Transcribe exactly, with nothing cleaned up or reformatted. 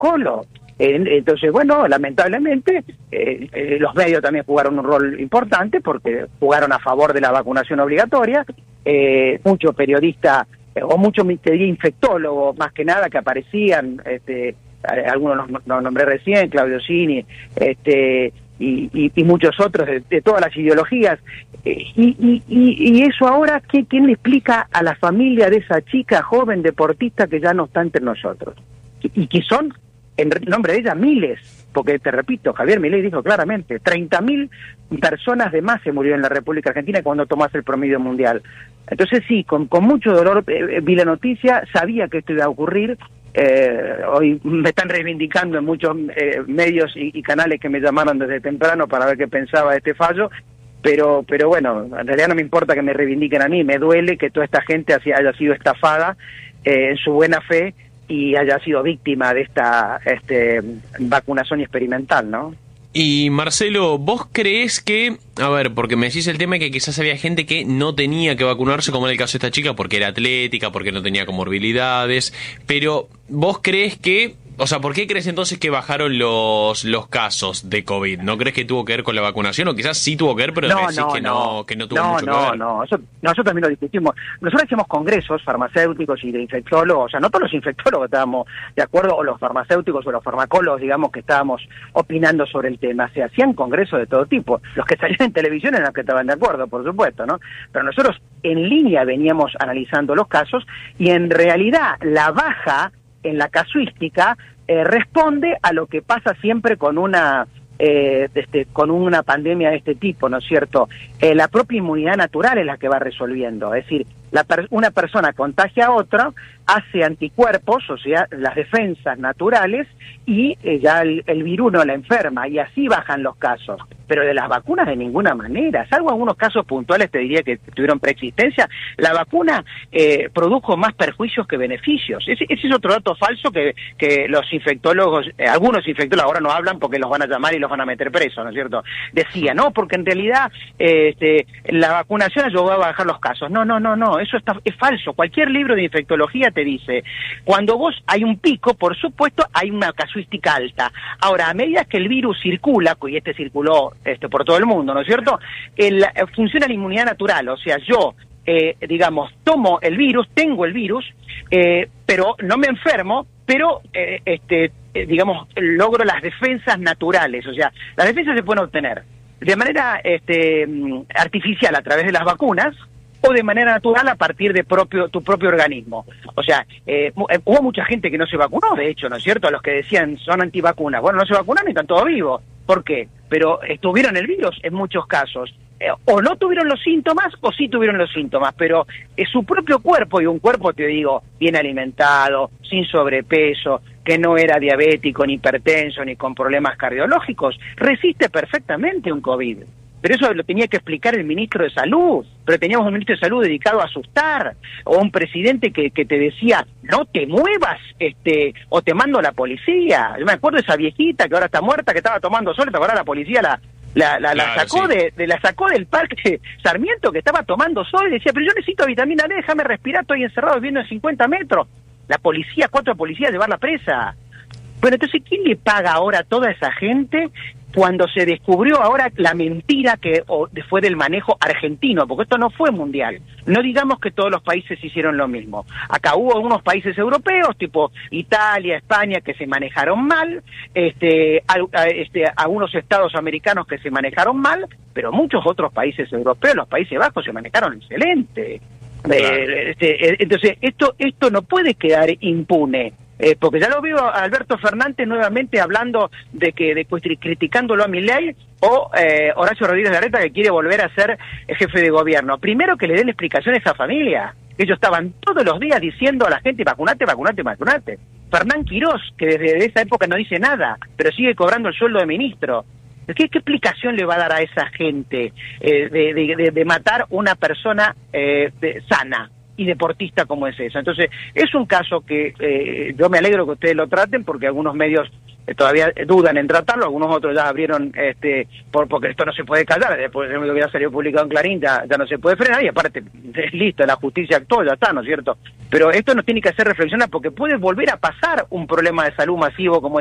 protocolo. Entonces, bueno, lamentablemente, eh, eh, los medios también jugaron un rol importante porque jugaron a favor de la vacunación obligatoria. Eh, muchos periodistas, eh, o muchos infectólogos, más que nada, que aparecían, este, algunos los, los nombré recién, Claudio Cini, este, y, y, y muchos otros de, de todas las ideologías. Eh, y, y, y, y eso ahora, ¿qué, ¿quién le explica a la familia de esa chica joven deportista que ya no está entre nosotros? Y, y que son, en nombre de ella, miles, porque te repito, Javier Milei dijo claramente, treinta mil personas de más se murieron en la República Argentina cuando tomás el promedio mundial. Entonces sí, con, con mucho dolor eh, vi la noticia, sabía que esto iba a ocurrir. Eh, hoy me están reivindicando en muchos eh, medios y, y canales que me llamaron desde temprano para ver qué pensaba de este fallo, pero pero bueno, en realidad no me importa que me reivindiquen a mí, me duele que toda esta gente haya sido estafada eh, en su buena fe y haya sido víctima de esta este, vacunación experimental, ¿no? Y Marcelo, ¿vos creés que, a ver, porque me decís el tema que quizás había gente que no tenía que vacunarse, como en el caso de esta chica, porque era atlética, porque no tenía comorbilidades, pero ¿vos creés que, o sea, por qué crees entonces que bajaron los los casos de COVID? ¿No crees que tuvo que ver con la vacunación? O quizás sí tuvo que ver, pero no, decís no, que no, no, que no tuvo no, mucho no, que ver. No, no, eso, nosotros también lo discutimos. Nosotros hacemos congresos farmacéuticos y de infectólogos, o sea, no todos los infectólogos estábamos de acuerdo, o los farmacéuticos o los farmacólogos, digamos, que estábamos opinando sobre el tema. Se hacían congresos de todo tipo. Los que salían en televisión eran los que estaban de acuerdo, por supuesto, ¿no? Pero nosotros en línea veníamos analizando los casos y en realidad la baja en la casuística eh, responde a lo que pasa siempre con una eh, este, con una pandemia de este tipo, ¿no es cierto? Eh, la propia inmunidad natural es la que va resolviendo, es decir, la per una persona contagia a otra, hace anticuerpos, o sea, las defensas naturales, y eh, ya el, el virus no la enferma, y así bajan los casos. Pero de las vacunas de ninguna manera, salvo algunos casos puntuales, te diría que tuvieron preexistencia, la vacuna eh, produjo más perjuicios que beneficios. Ese, ese es otro dato falso que, que los infectólogos, eh, algunos infectólogos ahora no hablan porque los van a llamar y los van a meter presos, ¿no es cierto? Decía, no, porque en realidad eh, este, la vacunación ayudó a bajar los casos. No, no, no, no, eso está, es falso. Cualquier libro de infectología te dice, cuando vos hay un pico, por supuesto, hay una casuística alta. Ahora, a medida que el virus circula, y este circuló este, por todo el mundo, ¿no es cierto? El, funciona la inmunidad natural, o sea, yo, eh, digamos, tomo el virus, tengo el virus, eh, pero no me enfermo, pero, eh, este, eh, digamos, logro las defensas naturales, o sea, las defensas se pueden obtener de manera este, artificial a través de las vacunas, o de manera natural a partir de propio tu propio organismo. O sea, eh, hubo mucha gente que no se vacunó, de hecho, ¿no es cierto? A los que decían son antivacunas. Bueno, no se vacunaron y están todos vivos. ¿Por qué? Pero estuvieron el virus en muchos casos. Eh, o no tuvieron los síntomas o sí tuvieron los síntomas, pero es su propio cuerpo, y un cuerpo, te digo, bien alimentado, sin sobrepeso, que no era diabético, ni hipertenso, ni con problemas cardiológicos, resiste perfectamente un COVID. Pero eso lo tenía que explicar el ministro de Salud, pero teníamos un ministro de Salud dedicado a asustar, o un presidente que, que te decía, no te muevas, este, o te mando a la policía. Yo me acuerdo de esa viejita que ahora está muerta, que estaba tomando sol, ¿te acordás? La policía la, la, la, claro, la sacó sí. de, de la sacó del parque Sarmiento, que estaba tomando sol, y decía, pero yo necesito vitamina D, déjame respirar, estoy encerrado viviendo en cincuenta metros. La policía, cuatro policías, llevarla presa. Bueno, entonces, ¿quién le paga ahora a toda esa gente cuando se descubrió ahora la mentira que o, fue del manejo argentino? Porque esto no fue mundial. No digamos que todos los países hicieron lo mismo. Acá hubo algunos países europeos, tipo Italia, España, que se manejaron mal, este, a, a, este, algunos estados americanos que se manejaron mal, pero muchos otros países europeos, los Países Bajos, se manejaron excelente. Claro. Eh, este, entonces, esto, esto no puede quedar impune. Eh, porque ya lo veo a Alberto Fernández nuevamente hablando de que de criticándolo a Milei, o eh, Horacio Rodríguez Larreta, que quiere volver a ser el jefe de gobierno. Primero, que le den explicación a esa familia. Ellos estaban todos los días diciendo a la gente, vacunate, vacunate, vacunate. Fernán Quirós, que desde esa época no dice nada, pero sigue cobrando el sueldo de ministro. ¿Qué, qué explicación le va a dar a esa gente eh, de, de, de, de matar una persona eh, de, sana y deportista como es esa? Entonces, es un caso que eh, yo me alegro que ustedes lo traten, porque algunos medios eh, todavía dudan en tratarlo, algunos otros ya abrieron, este por porque esto no se puede callar, después de lo que ya salió publicado en Clarín, ya, ya no se puede frenar, y aparte, es listo, la justicia actuó, ya está, ¿no es cierto? Pero esto nos tiene que hacer reflexionar, porque puede volver a pasar un problema de salud masivo como